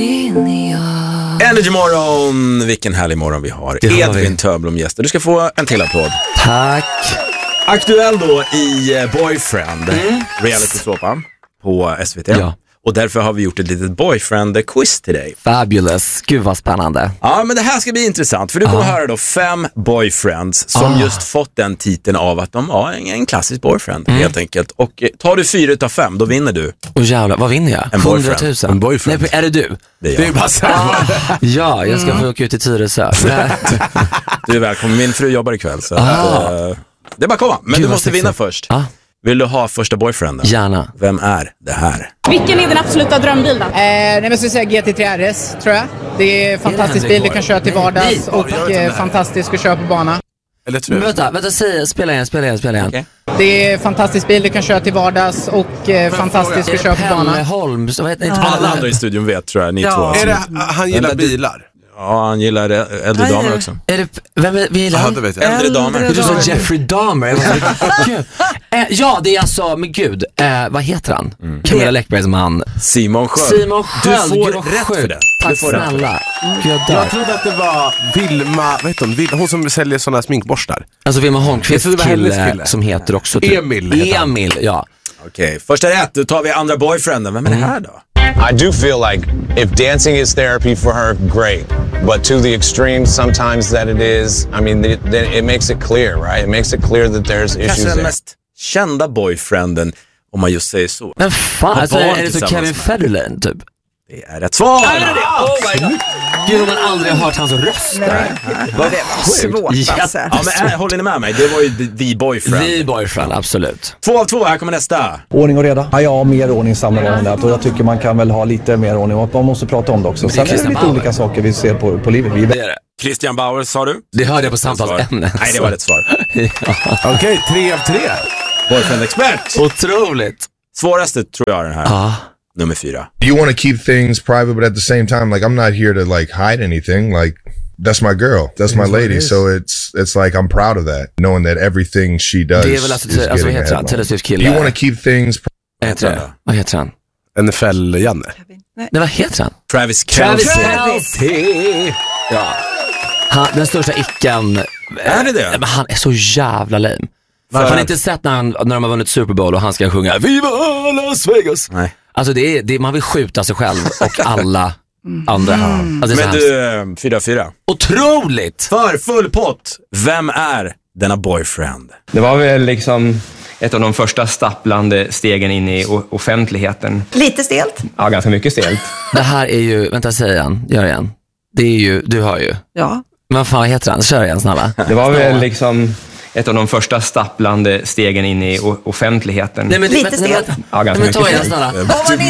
Energy morgon, vilken härlig morgon vi har. Edvin Törnblom gäster. Du ska få en till applåd. Tack. Aktuell då i Boyfriend, reality-såpan på SVT. Ja. Och därför har vi gjort ett litet boyfriend-quiz till dig. Fabulous, gud vad spännande. Ja, men det här ska bli intressant. För du kommer höra då 5 boyfriends som just fått den titeln av att de var en klassisk boyfriend, helt enkelt. Och tar du 4 av 5, då vinner du. Åh jävlar, vad vinner jag? 100 000. En boyfriend. Nej, är det du? Det Det är bara så här. Ja, jag ska få åka ut i Tyresö. Du är välkommen. Min fru jobbar ikväll, så att, det är bara komma. Men Gud, du vad måste sexigt. vinna först. Vill du ha första boyfrienden? Gärna. Vem är det här? Vilken är din absoluta drömbil då? Nej, men så säga GT3 RS, tror jag. Det är en fantastisk bil, du kan köra till vardags och fantastisk att köra på bana. Eller tror Men du? vänta, spela igen. Okay. Det är en fantastisk bil, du kan köra till vardags och fantastisk att köra på bana. Pelle Holm, så vet inte Alla andra i studion vet, tror jag, ni två. Är det, han gillar bilar? Ja, han gillar äldre damer också. Är det, vem vill han? Ja, det vet jag. Äldre damer. Du sa Jeffrey Dahmer. Jag bara, gud. Ja, det är alltså, men gud, vad heter han? Camilla Läckbergs man. Simon Sköld. Du får rätt för den. Tack Du får rätt. snälla. Gud, jag dör. Jag trodde att det var Vilma, vad heter hon? Hon som säljer sådana sminkborstar. Alltså Vilma Holmqvist Jag trodde det var hennes kille kille. som heter också typ Emil heter han. Emil, ja. Okej, första rätt. Då tar vi andra boyfrienden. Vem är det här då? I do feel like if dancing is therapy for her, great. But to the extreme sometimes that it is, I mean, it makes it clear, right? It makes it clear that there's issues Kanske den there. mest kända boyfrienden, om man just säger så. Men fan, Har alltså, barn är det så tillsammans Kevin med. Federline typ? Det är rätt svar! Oh my god. Gud, om man aldrig har hört hans röst där. Vad svårt alltså. Ja, men håller ni med mig? Det var ju The Boyfriend. The Boyfriend, absolut. 2 av 2, här kommer nästa. Ordning och reda? Ja, mer ordning samlar man det. Och jag tycker man kan väl ha lite mer ordning och man måste prata om det också. Men det är Sen är det Christian lite Bauer. olika saker vi ser på livet. Det är det. Christian Bauer, sa du? Det hörde jag på samtalsämnet. Nej, det var rätt svar. Okej, 3 av 3. Boyfriend-expert. Otroligt. Svåraste tror jag är den här. Nummer 4. You want to keep things private, but at the same time, like, I'm not here to like hide anything. Like, that's my girl, that's my lady. So it's like I'm proud of that, knowing that everything she does. Det är väl alltså vad getting heter han? Taylor Swift kille. You want to keep things. Vad heter han? NFL-Janne. Nej, vad heter han? Travis Kelce. Ja. Den största icken. Är det det? Men han är så jävla lame. Har ni inte sett när de har vunnit Super Bowl och han ska sjunga Viva Las Vegas? Nej. Alltså man vill skjuta sig själv och alla andra. Alltså, det är Men du, 4 av 4. otroligt! För full pott. Vem är denna boyfriend? Det var väl liksom ett av de första stapplande stegen in i offentligheten. Lite stelt. Ja, ganska mycket stelt. Det här är ju, vänta, säg igen, gör igen. Det är ju, du hör ju. Ja. Men fan, vad heter han? Kör igen snälla. Det var väl liksom ett av de första stapplande stegen in i offentligheten. Nej, men, Lite stelt. Ja, ganska men ta mycket igen stelt. snälla.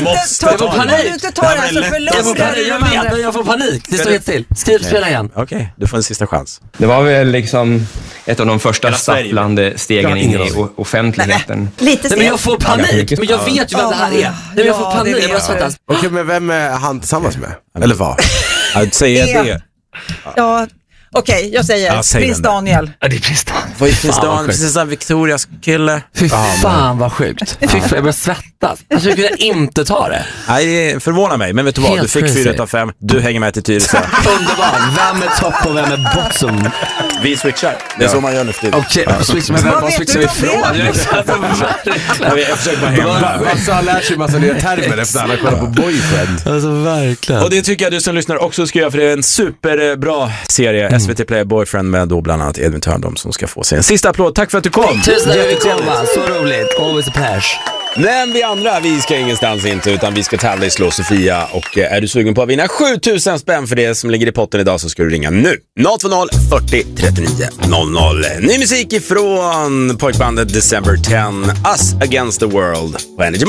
Om du inte tar den så förlorar du de andra. Jag får panik, det står helt still. Spela igen. Okej, du får en sista chans. Det var väl liksom ett av de första Hela Sverige. stapplande stegen in i offentligheten. Lite Nej, men jag stelt. får panik, men jag vet ju vem det här är. Nej, men jag får Ja, panik, det jag bara vet du. svettas. Okej, men vem är han tillsammans med? Eller vad? I'd säga det. Ja, okej, jag säger Ja, säg Prins den där. Daniel. Ja, det är Pristan. Vad finns Fan, vad det? sjukt. Prinsessan Victorias kille. Fy fan vad sjukt. Fy fan, jag börjar svettas. Alltså jag kunde inte ta det. Nej, det förvånar mig. Men vet du vad? Helt Du fick crazy. 4 av 5. Du hänger med till Tyresö. Underbart. Vem är topp och vem är bottom? Vi switchar. Det är så man gör nu för tiden. Okej, men vem vet switchar du vi om det? ifrån? Jag försöker bara hänga med. Massa har lärt sig massa nya termer efter att alla kollar på Boyfriend. Alltså verkligen. Och det tycker jag du som lyssnar också ska göra, för det är en superbra serie. SVT Play Boyfriend med då bland annat Edvin Törnblom som ska få sig en sista applåd. Tack för att du kom. Tusen tack för att vi komma, så roligt. Always a pleasure. Men vi andra, vi ska ingenstans inte, utan vi ska tävla i Slå Sofia. Och är du sugen på att vinna 7000 spänn för det som ligger i potten idag, så ska du ringa nu. 020 40 39 00. Ny musik ifrån pojkbandet December 10, Us Against the World på Energy